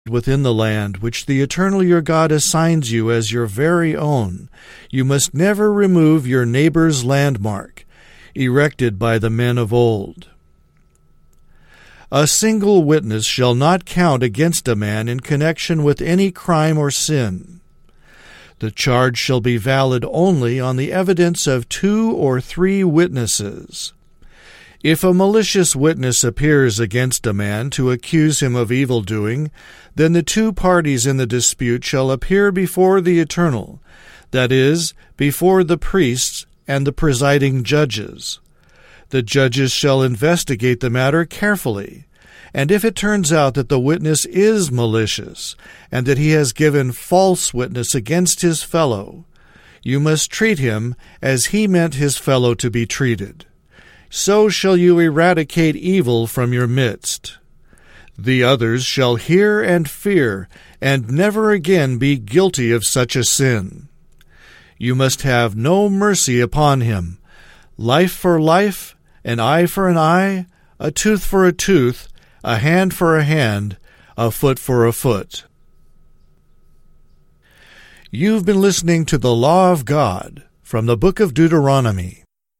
within the land which the Eternal your God assigns you as your very own, you must never remove your neighbor's landmark, erected by the men of old. A single witness shall not count against a man in connection with any crime or sin. The charge shall be valid only on the evidence of 2 or 3 witnesses. If a malicious witness appears against a man to accuse him of evildoing, then the 2 parties in the dispute shall appear before the Eternal, that is, before the priests and the presiding judges. The judges shall investigate the matter carefully, and if it turns out that the witness is malicious, and that he has given false witness against his fellow, you must treat him as he meant his fellow to be treated. So shall you eradicate evil from your midst. The others shall hear and fear, and never again be guilty of such a sin. You must have no mercy upon him. Life for life, an eye for an eye, a tooth for a tooth, a hand for a hand, a foot for a foot. You've been listening to the Law of God from the book of Deuteronomy.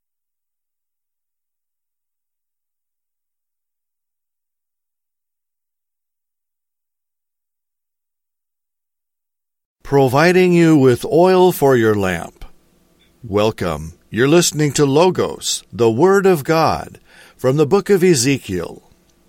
Providing you with oil for your lamp. Welcome. You're listening to Logos, the Word of God, from the book of Ezekiel.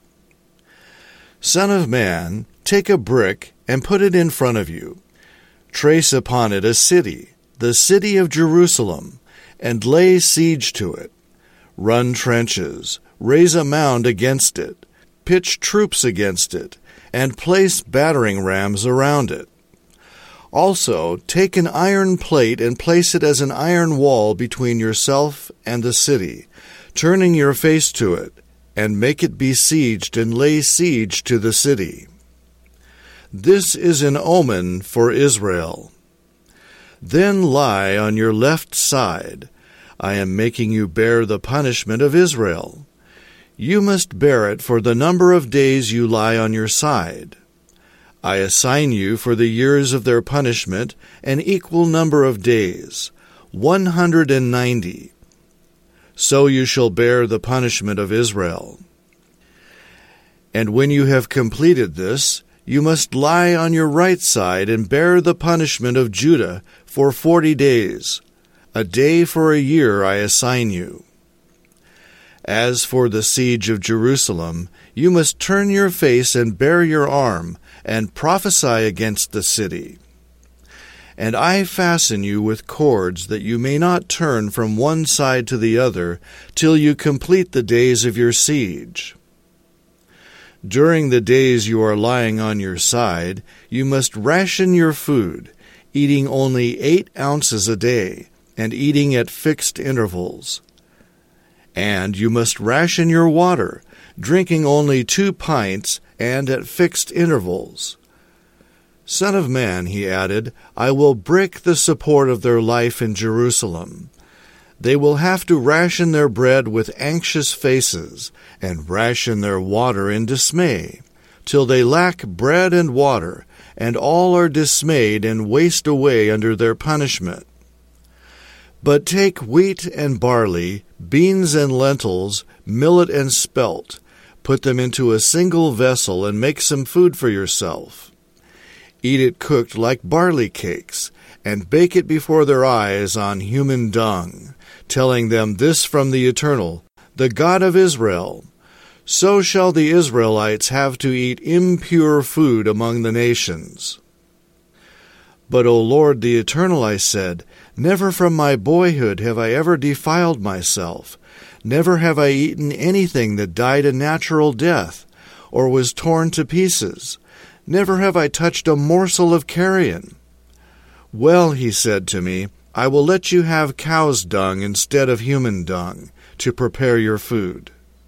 Son of man, take a brick and put it in front of you. Trace upon it a city, the city of Jerusalem, and lay siege to it. Run trenches, raise a mound against it, pitch troops against it, and place battering rams around it. Also, take an iron plate and place it as an iron wall between yourself and the city, turning your face to it, and make it besieged and lay siege to the city. This is an omen for Israel. Then lie on your left side. I am making you bear the punishment of Israel. You must bear it for the number of days you lie on your side. I assign you for the years of their punishment an equal number of days, 190. So you shall bear the punishment of Israel. And when you have completed this, you must lie on your right side and bear the punishment of Judah for 40 days. A day for a year I assign you. As for the siege of Jerusalem, you must turn your face and bare your arm, and prophesy against the city. And I fasten you with cords that you may not turn from one side to the other till you complete the days of your siege. During the days you are lying on your side, you must ration your food, eating only 8 ounces a day, and eating at fixed intervals. And you must ration your water, drinking only 2 pints, and at fixed intervals. Son of man, he added, I will break the support of their life in Jerusalem. They will have to ration their bread with anxious faces, and ration their water in dismay, till they lack bread and water, and all are dismayed and waste away under their punishment. But take wheat and barley, beans and lentils, millet and spelt, put them into a single vessel and make some food for yourself. Eat it cooked like barley cakes, and bake it before their eyes on human dung, telling them this from the Eternal, the God of Israel. So shall the Israelites have to eat impure food among the nations. But, O Lord the Eternal, I said, never from my boyhood have I ever defiled myself. Never have I eaten anything that died a natural death, or was torn to pieces. Never have I touched a morsel of carrion. Well, he said to me, I will let you have cow's dung instead of human dung, to prepare your food.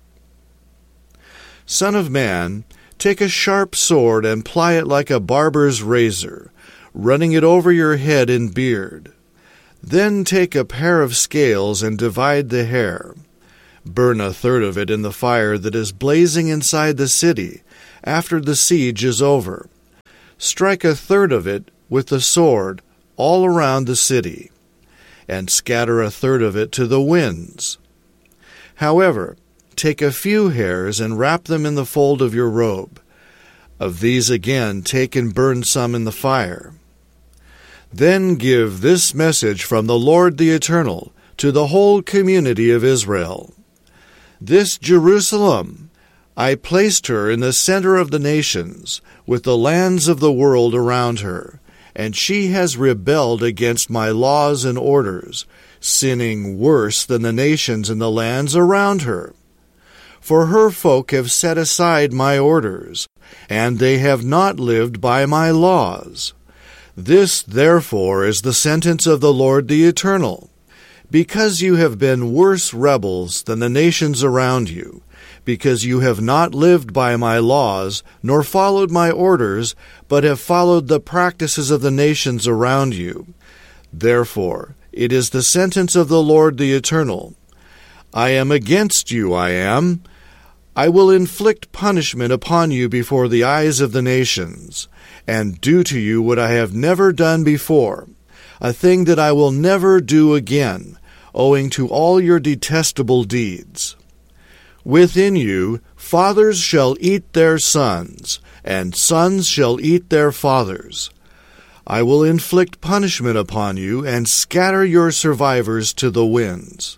Son of man, take a sharp sword and ply it like a barber's razor, running it over your head and beard. Then take a pair of scales and divide the hair. Burn 1/3 of it in the fire that is blazing inside the city, after the siege is over. strike a third of it with the sword all around the city, and scatter a third of it to the winds. However, take a few hairs and wrap them in the fold of your robe. Of these again take and burn some in the fire. Then give this message from the Lord the Eternal to the whole community of Israel. This Jerusalem, I placed her in the center of the nations, with the lands of the world around her, and she has rebelled against my laws and orders, sinning worse than the nations in the lands around her. For her folk have set aside my orders, and they have not lived by my laws. This, therefore, is the sentence of the Lord the Eternal. Because you have been worse rebels than the nations around you, because you have not lived by my laws, nor followed my orders, but have followed the practices of the nations around you. Therefore, it is the sentence of the Lord the Eternal. I am against you, I am. I will inflict punishment upon you before the eyes of the nations, and do to you what I have never done before, a thing that I will never do again, owing to all your detestable deeds. Within you, fathers shall eat their sons, and sons shall eat their fathers. I will inflict punishment upon you, and scatter your survivors to the winds.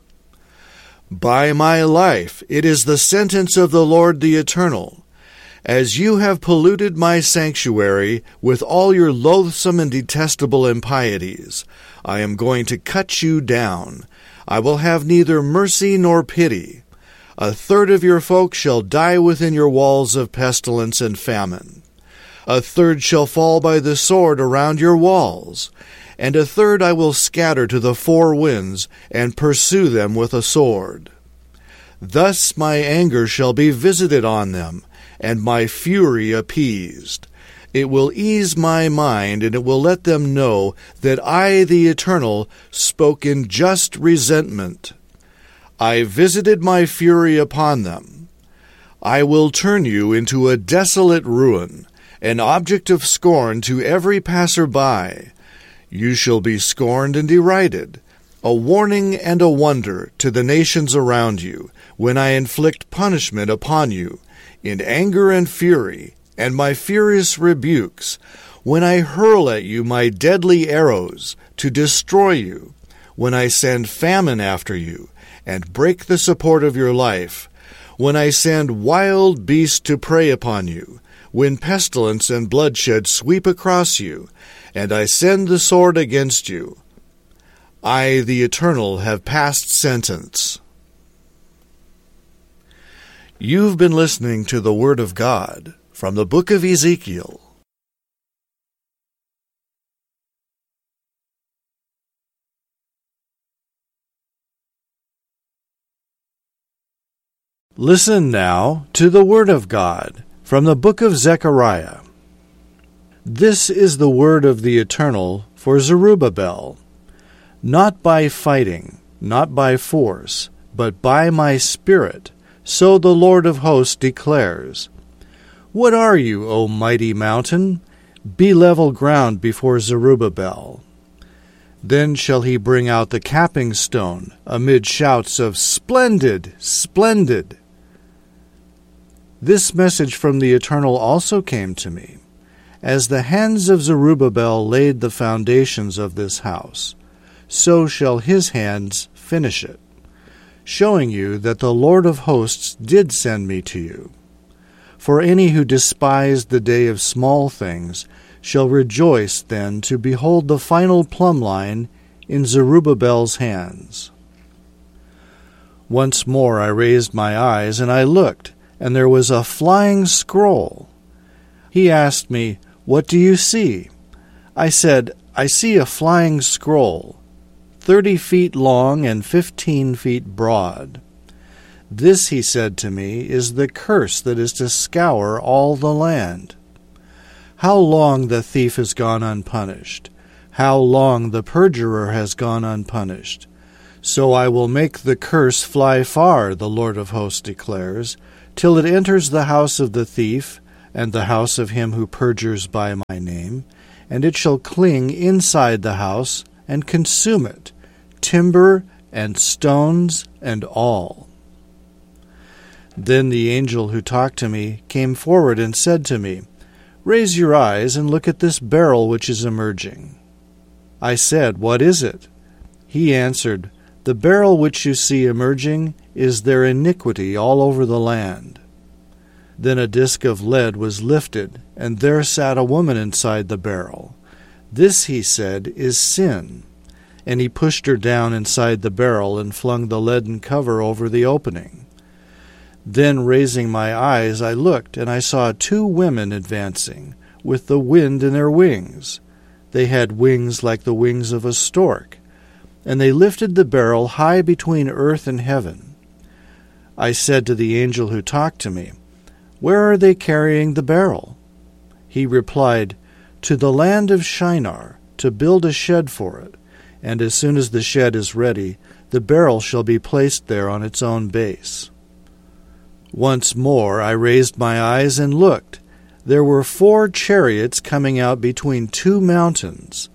By my life, it is the sentence of the Lord the Eternal. As you have polluted my sanctuary with all your loathsome and detestable impieties, I am going to cut you down. I will have neither mercy nor pity. A third of your folk shall die within your walls of pestilence and famine. A third shall fall by the sword around your walls, and a third I will scatter to the four winds, and pursue them with a sword. Thus my anger shall be visited on them, and my fury appeased. It will ease my mind, and it will let them know that I, the Eternal, spoke in just resentment. I visited my fury upon them. I will turn you into a desolate ruin, an object of scorn to every passer-by. You shall be scorned and derided, a warning and a wonder to the nations around you, when I inflict punishment upon you, in anger and fury, and my furious rebukes, when I hurl at you my deadly arrows to destroy you, when I send famine after you, and break the support of your life, when I send wild beasts to prey upon you, when pestilence and bloodshed sweep across you, and I send the sword against you. I, the Eternal, have passed sentence. You've been listening to the Word of God from the book of Ezekiel. Listen now to the Word of God from the book of Zechariah. This is the word of the Eternal for Zerubbabel. Not by fighting, not by force, but by my Spirit, so the Lord of hosts declares. What are you, O mighty mountain? Be level ground before Zerubbabel. Then shall he bring out the capping stone amid shouts of, Splendid! Splendid! This message from the Eternal also came to me. As the hands of Zerubbabel laid the foundations of this house, so shall his hands finish it, showing you that the Lord of hosts did send me to you. For any who despised the day of small things shall rejoice then to behold the final plumb line in Zerubbabel's hands. Once more I raised my eyes, and I looked, and there was a flying scroll. He asked me, What do you see? I said, I see a flying scroll, 30 feet long and 15 feet broad. This, he said to me, is the curse that is to scour all the land. How long the thief has gone unpunished, how long the perjurer has gone unpunished. So I will make the curse fly far, the Lord of hosts declares, till it enters the house of the thief, and the house of him who perjures by my name, and it shall cling inside the house, and consume it, timber and stones and all. Then the angel who talked to me came forward and said to me, Raise your eyes and look at this beryl which is emerging. I said, What is it? He answered, The beryl which you see emerging is their iniquity all over the land. Then a disk of lead was lifted, and there sat a woman inside the beryl. This, he said, is sin. And he pushed her down inside the beryl and flung the leaden cover over the opening. Then, raising my eyes, I looked, and I saw 2 women advancing, with the wind in their wings. They had wings like the wings of a stork, and they lifted the beryl high between earth and heaven. I said to the angel who talked to me, Where are they carrying the beryl? He replied, To the land of Shinar, to build a shed for it, and as soon as the shed is ready, the beryl shall be placed there on its own base. Once more I raised my eyes and looked. There were 4 chariots coming out between 2 mountains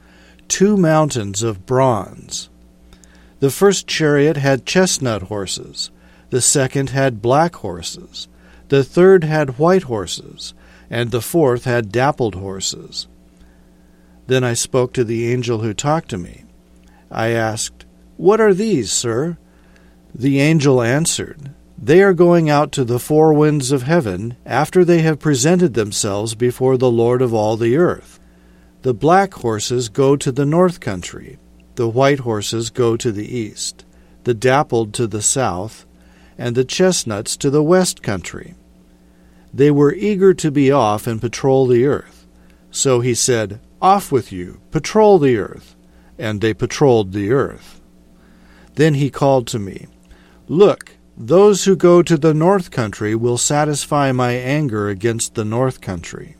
of bronze. The first chariot had chestnut horses, the second had black horses, the third had white horses, and the fourth had dappled horses. Then I spoke to the angel who talked to me. I asked, What are these, sir? The angel answered, They are going out to the 4 winds of heaven after they have presented themselves before the Lord of all the earth. The black horses go to the north country, the white horses go to the east, the dappled to the south, and the chestnuts to the west country. They were eager to be off and patrol the earth. So he said, Off with you, patrol the earth. And they patrolled the earth. Then he called to me, Look, those who go to the north country will satisfy my anger against the north country.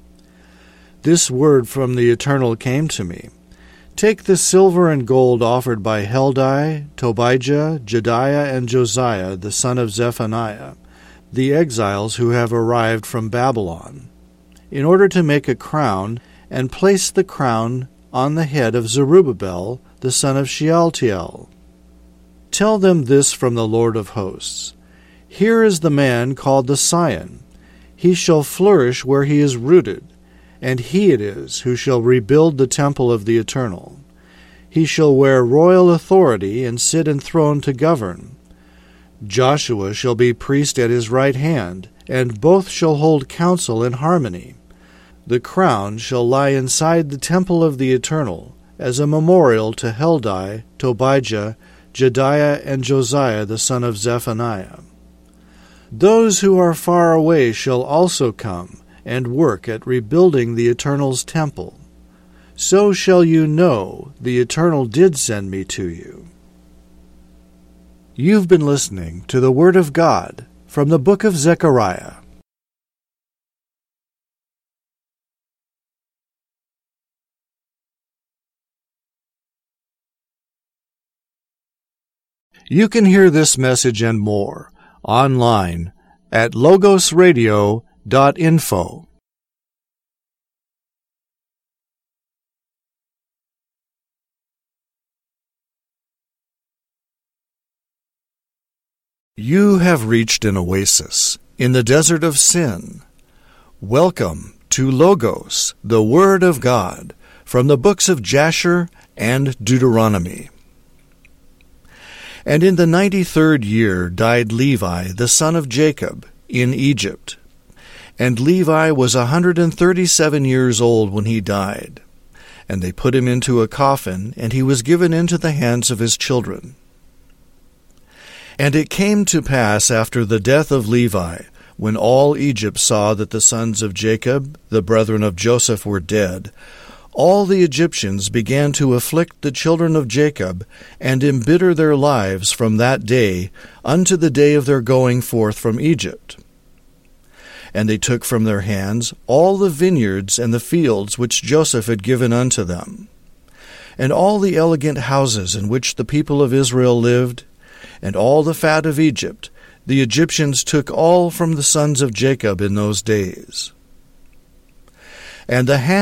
This word from the Eternal came to me. Take the silver and gold offered by Heldai, Tobijah, Jedaiah, and Josiah, the son of Zephaniah, the exiles who have arrived from Babylon, in order to make a crown, and place the crown on the head of Zerubbabel, the son of Shealtiel. Tell them this from the Lord of hosts. Here is the man called the Scion. He shall flourish where he is rooted, and he it is who shall rebuild the temple of the Eternal. He shall wear royal authority and sit enthroned to govern. Joshua shall be priest at his right hand, and both shall hold counsel in harmony. The crown shall lie inside the temple of the Eternal, as a memorial to Heldai, Tobijah, Jedaiah, and Josiah the son of Zephaniah. Those who are far away shall also come, and work at rebuilding the Eternal's temple. So shall you know the Eternal did send me to you. You've been listening to the Word of God from the book of Zechariah. You can hear this message and more online at logosradio.info. You have reached an oasis in the desert of sin. Welcome to Logos, the Word of God, from the books of Jasher and Deuteronomy. And in the 93rd year died Levi, the son of Jacob, in Egypt. And Levi was 137 years old when he died. And they put him into a coffin, and he was given into the hands of his children. And it came to pass after the death of Levi, when all Egypt saw that the sons of Jacob, the brethren of Joseph, were dead, all the Egyptians began to afflict the children of Jacob, and embitter their lives from that day unto the day of their going forth from Egypt. And they took from their hands all the vineyards and the fields which Joseph had given unto them, and all the elegant houses in which the people of Israel lived, and all the fat of Egypt. The Egyptians took all from the sons of Jacob in those days. and the